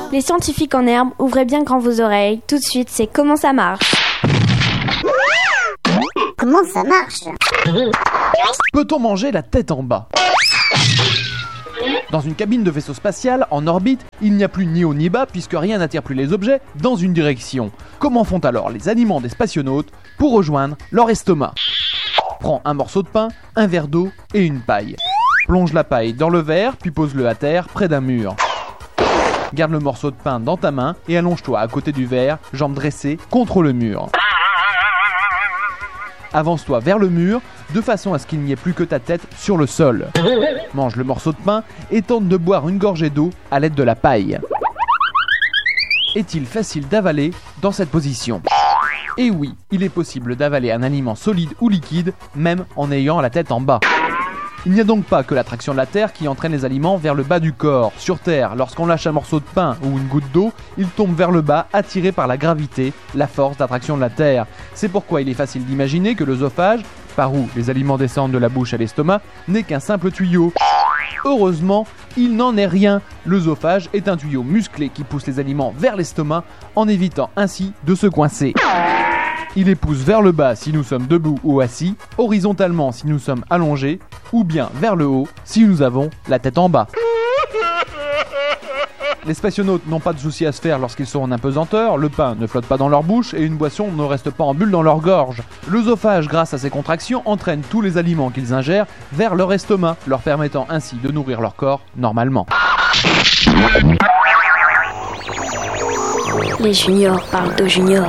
Les scientifiques en herbe, ouvrez bien grand vos oreilles. Tout de suite, c'est Comment ça marche. Comment ça marche? Peut-on manger la tête en bas? Dans une cabine de vaisseau spatial, en orbite, il n'y a plus ni haut ni bas puisque rien n'attire plus les objets dans une direction. Comment font alors les aliments des spationautes pour rejoindre leur estomac? Prends un morceau de pain, un verre d'eau et une paille. Plonge la paille dans le verre, puis pose-le à terre près d'un mur. Garde le morceau de pain dans ta main et allonge-toi à côté du verre, jambes dressées contre le mur. Avance-toi vers le mur, de façon à ce qu'il n'y ait plus que ta tête sur le sol. Mange le morceau de pain et tente de boire une gorgée d'eau à l'aide de la paille. Est-il facile d'avaler dans cette position? Et oui, il est possible d'avaler un aliment solide ou liquide, même en ayant la tête en bas. Il n'y a donc pas que l'attraction de la Terre qui entraîne les aliments vers le bas du corps. Sur Terre, lorsqu'on lâche un morceau de pain ou une goutte d'eau, il tombe vers le bas, attiré par la gravité, la force d'attraction de la Terre. C'est pourquoi il est facile d'imaginer que l'œsophage, par où les aliments descendent de la bouche à l'estomac, n'est qu'un simple tuyau. Heureusement, il n'en est rien. L'œsophage est un tuyau musclé qui pousse les aliments vers l'estomac, en évitant ainsi de se coincer. Il les pousse vers le bas si nous sommes debout ou assis, horizontalement si nous sommes allongés, ou bien vers le haut si nous avons la tête en bas. Les spationautes n'ont pas de soucis à se faire lorsqu'ils sont en apesanteur, le pain ne flotte pas dans leur bouche et une boisson ne reste pas en bulle dans leur gorge. L'œsophage, grâce à ses contractions, entraîne tous les aliments qu'ils ingèrent vers leur estomac, leur permettant ainsi de nourrir leur corps normalement. Les juniors parlent de juniors.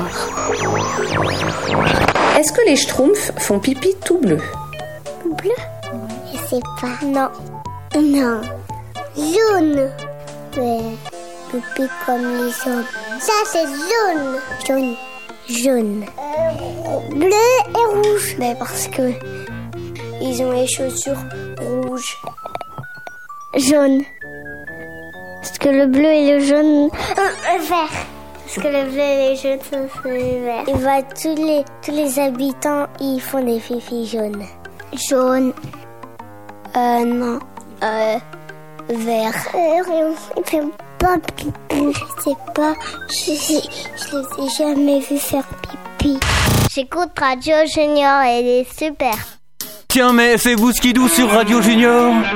Est-ce que les schtroumpfs font pipi tout bleu? Bleu? Je sais pas. Non. Non. Jaune. Ouais. Pipi comme les jaunes. Ça, c'est jaune. Jaune. Jaune. Bleu et rouge. Mais parce que ils ont les chaussures rouges. Jaune. Parce que le bleu et le jaune... vert. Parce que le bleu et le jaune sont verts. Et bah, tous les habitants, ils font des fifis jaunes. Jaune. Non. Vert. Ils font pas pipi. Je sais pas. Je les ai jamais vus faire pipi. J'écoute Radio Junior et elle est super. Tiens, mais fais-vous skidoo sur Radio Junior.